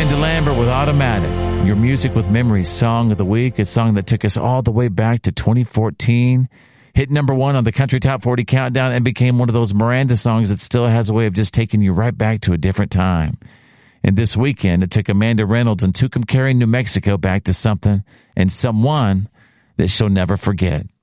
Miranda Lambert with Automatic. Your Music with Memories song of the week. A song that took us all the way back to 2014. Hit number 1 on the Country Top 40 Countdown and became one of those Miranda songs that still has a way of just taking you right back to a different time. And this weekend, it took Amanda Reynolds and Tucumcari, New Mexico back to something and someone that she'll never forget.